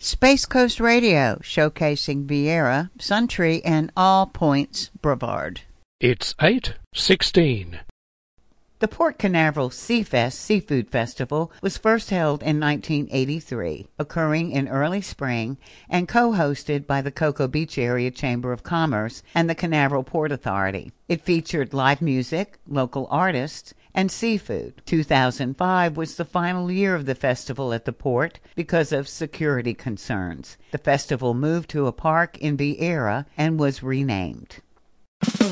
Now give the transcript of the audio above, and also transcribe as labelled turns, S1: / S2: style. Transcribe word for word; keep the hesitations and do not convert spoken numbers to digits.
S1: Space Coast Radio, showcasing Viera, Suntree, and All Points Brevard.
S2: It's eight sixteen.
S1: The Port Canaveral Seafest Seafood Festival was first held in nineteen eighty-three, occurring in early spring and co-hosted by the Cocoa Beach Area Chamber of Commerce and the Canaveral Port Authority. It featured live music, local artists, and seafood. two thousand five was the final year of the festival at the port because of security concerns. The festival moved to a park in Viera and was renamed.